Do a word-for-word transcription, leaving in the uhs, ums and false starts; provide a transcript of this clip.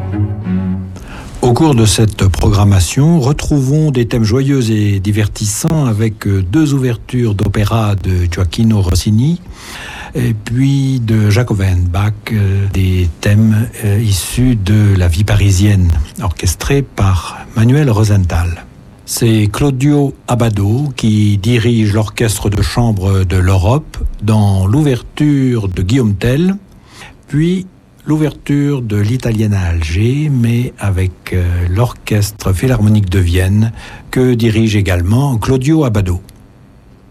Au cours de cette programmation, retrouvons des thèmes joyeux et divertissants avec deux ouvertures d'opéra de Gioacchino Rossini et puis de Jacques Bach, des thèmes issus de la vie parisienne, orchestrés par Manuel Rosenthal. C'est Claudio Abbado qui dirige l'orchestre de chambre de l'Europe dans l'ouverture de Guillaume Tell, puis l'ouverture de l'Italienne à Alger, mais avec euh, l'Orchestre Philharmonique de Vienne, que dirige également Claudio Abbado.